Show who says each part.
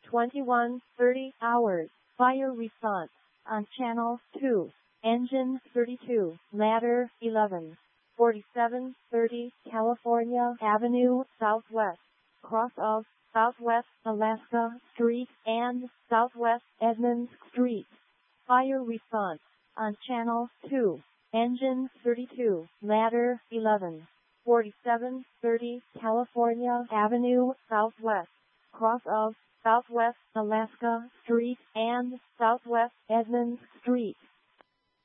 Speaker 1: 21:30 hours. Fire response on Channel 2. Engine 32, ladder 11. 4730 California Avenue Southwest, cross of Southwest Alaska Street and Southwest Edmonds Street. Fire response on Channel 2. Engine 32, ladder 11. 4730 California Avenue Southwest, cross of Southwest Alaska Street and Southwest Edmonds Street.